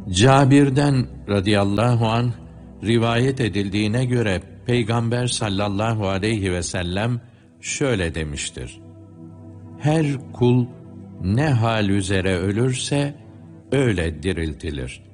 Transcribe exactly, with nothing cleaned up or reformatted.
Cabir'den radıyallahu anh rivayet edildiğine göre Peygamber sallallahu aleyhi ve sellem şöyle demiştir: Her kul ne hal üzere ölürse öyle diriltilir.